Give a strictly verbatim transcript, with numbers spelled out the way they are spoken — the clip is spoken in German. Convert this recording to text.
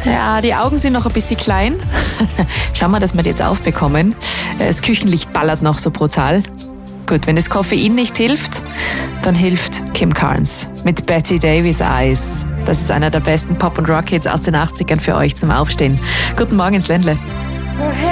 Ja, die Augen sind noch ein bisschen klein. Schauen wir, dass wir die jetzt aufbekommen. Das Küchenlicht ballert noch so brutal. Gut, wenn das Koffein nicht hilft, dann hilft Kim Carnes mit Betty Davis Eyes. Das ist einer der besten Pop- und Rock-Hits aus den achtzigern für euch zum Aufstehen. Guten Morgen ins Ländle.